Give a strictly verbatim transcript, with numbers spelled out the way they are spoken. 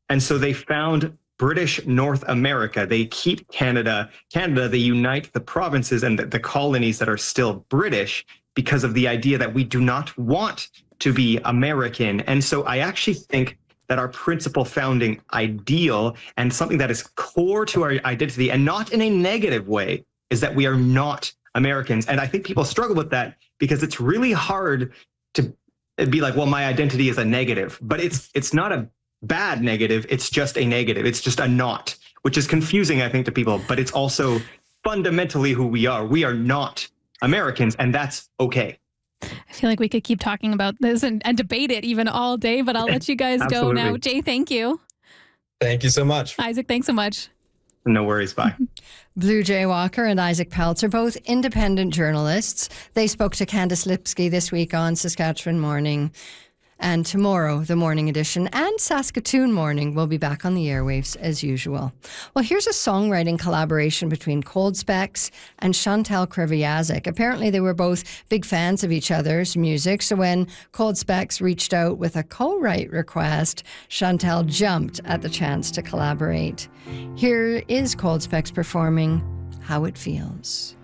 And so they found British North America. They keep Canada. Canada, they unite the provinces and the, the colonies that are still British because of the idea that we do not want to be American. And so I actually think that our principal founding ideal and something that is core to our identity, and not in a negative way, is that we are not Americans. And I think people struggle with that because it's really hard to be like, well, my identity is a negative, but it's it's not a bad negative. It's just a negative. It's just a not, which is confusing, I think, to people, but it's also fundamentally who we are. We are not Americans, and that's okay. I feel like we could keep talking about this and, and debate it even all day, but I'll let you guys go now. Jay, thank you. Thank you so much. Isaac, thanks so much. No worries. Bye. Blue Jay Walker and Isaac Peltz are both independent journalists. They spoke to Candice Lipsky this week on Saskatchewan Morning. And tomorrow, the Morning Edition and Saskatoon Morning will be back on the airwaves as usual. Well, here's a songwriting collaboration between Cold Specs and Chantal Kreviazuk. Apparently, they were both big fans of each other's music. So when Cold Specs reached out with a co-write request, Chantal jumped at the chance to collaborate. Here is Cold Specs performing How It Feels.